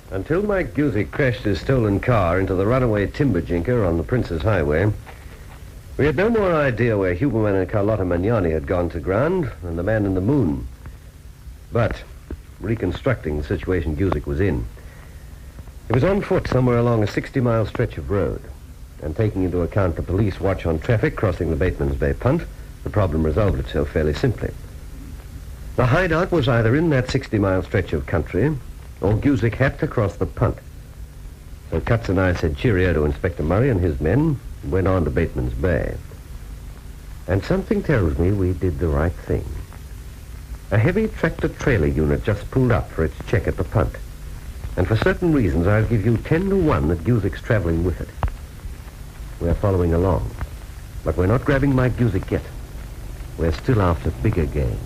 Until Mike Guzik crashed his stolen car into the runaway timber jinker on the Prince's Highway, we had no more idea where Huberman and Carlotta Magnani had gone to ground than the man in the moon. But, reconstructing the situation Guzik was in, he was on foot somewhere along a 60-mile stretch of road, and taking into account the police watch on traffic crossing the Bateman's Bay Punt, the problem resolved itself fairly simply. The hideout was either in that 60-mile stretch of country, or Guzik had to cross the Punt. So Cutts and I said cheerio to Inspector Murray and his men and went on to Bateman's Bay. And something tells me we did the right thing. A heavy tractor-trailer unit just pulled up for its check at the Punt. And for certain reasons, I'll give you 10 to 1 that Guzik's traveling with it. We're following along. But we're not grabbing Mike Guzik yet. We're still after bigger game.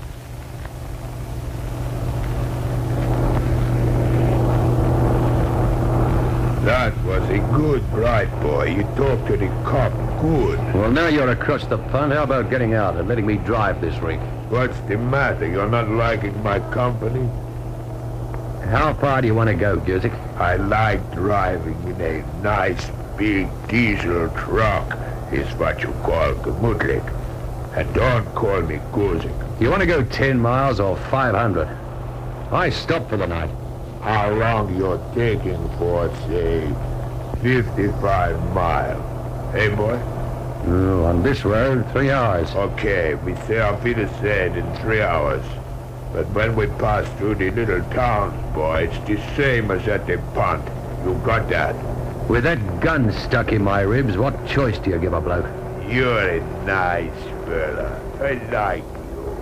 That was a good bright boy. You talked to the cop good. Well, now you're across the Punt. How about getting out and letting me drive this rig? What's the matter? You're not liking my company? How far do you want to go, Guzik? I like driving in a nice big diesel truck, is what you call gemütlich. And don't call me Guzik. You want to go 10 miles or 500? I stopped for the night. How long you're taking for, say, 55 miles? Hey, boy? Oh, on this road, 3 hours. Okay, we say I'll be the same in 3 hours. But when we pass through the little towns, boy, it's the same as at the Punt. You got that? With that gun stuck in my ribs, what choice do you give a bloke? You're a nice fella. I like you.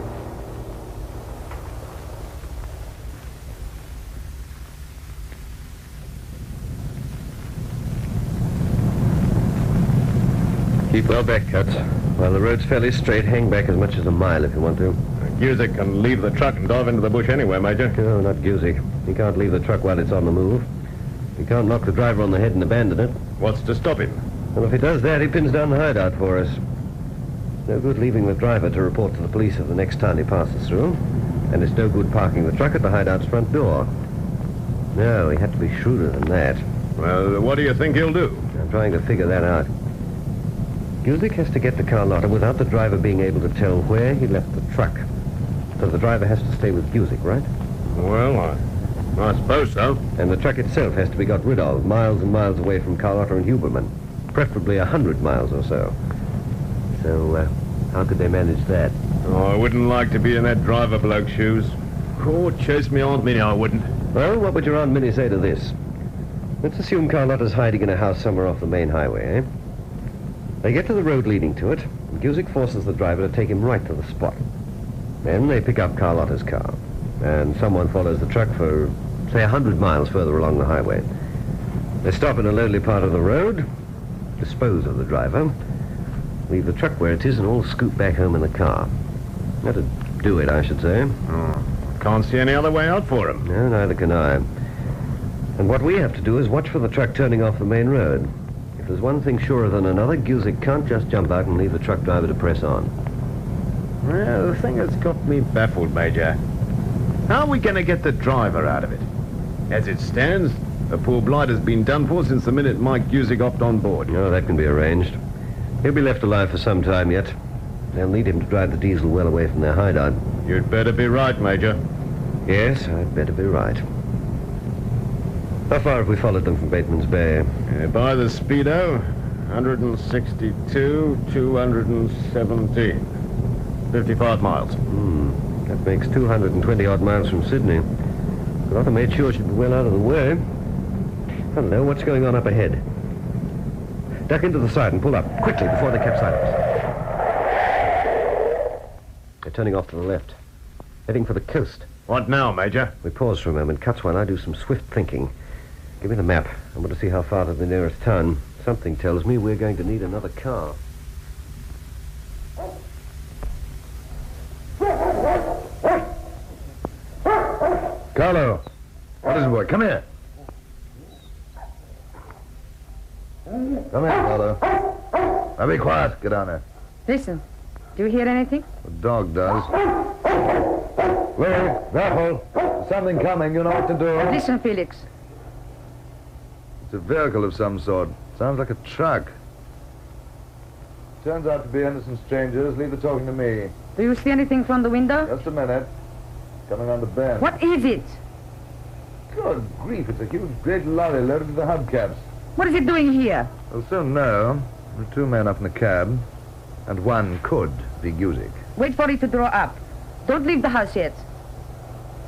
Keep well back, Cutts. While the road's fairly straight, hang back as much as a mile if you want to. Guzik can leave the truck and dive into the bush anyway, Major. No, not Guzik. He can't leave the truck while it's on the move. He can't knock the driver on the head and abandon it. What's to stop him? Well, if he does that, he pins down the hideout for us. No good leaving the driver to report to the police of the next town he passes through. And it's no good parking the truck at the hideout's front door. No, he had to be shrewder than that. Well, what do you think he'll do? I'm trying to figure that out. Guzik has to get to Carlotta without the driver being able to tell where he left the truck. So the driver has to stay with Guzik, right? Well, I suppose so. And the truck itself has to be got rid of, miles and miles away from Carlotta and Huberman. Preferably 100 miles or so. So, how could they manage that? Oh, I wouldn't like to be in that driver bloke's shoes. Oh, chase me, Aunt Minnie, I wouldn't. Well, what would your Aunt Minnie say to this? Let's assume Carlotta's hiding in a house somewhere off the main highway, eh? They get to the road leading to it, and Guzik forces the driver to take him right to the spot. Then they pick up Carlotta's car, and someone follows the truck for, say, 100 miles further along the highway. They stop in a lonely part of the road, dispose of the driver, leave the truck where it is, and all scoot back home in the car. That'd do it, I should say. Oh, can't see any other way out for him. No, neither can I. And what we have to do is watch for the truck turning off the main road. If there's one thing surer than another, Guzik can't just jump out and leave the truck driver to press on. Well, the thing that's got me baffled, Major. How are we going to get the driver out of it? As it stands, the poor blighter's been done for since the minute Mike Guzik hopped on board. No, that can be arranged. He'll be left alive for some time yet. They'll need him to drive the diesel well away from their hideout. You'd better be right, Major. Yes, I'd better be right. How far have we followed them from Bateman's Bay? By the Speedo, 162, 217. 55 miles. That makes 220-odd miles from Sydney. Carlotta made sure she'd be well out of the way. Hello, what's going on up ahead? Duck into the side and pull up, quickly, before they capsize. They're turning off to the left, heading for the coast. What now, Major? We pause for a moment. Cuts while I do some swift thinking. Give me the map. I want to see how far to the nearest town. Something tells me we're going to need another car. Carlo. What is it, boy? Come here. Come here, Carlo. Now be quiet. Get down there. Listen, do you hear anything? The dog does. Larry, Raffle, there's something coming. You know what to do. Listen, Felix. It's a vehicle of some sort. Sounds like a truck. Turns out to be innocent strangers. Leave the talking to me. Do you see anything from the window? Just a minute. Coming on the bend. What is it? Good grief, it's a huge great lorry loaded to the hubcaps. What is it doing here? We'll soon know. There are 2 men up in the cab, and one could be Guzik. Wait for it to draw up. Don't leave the house yet.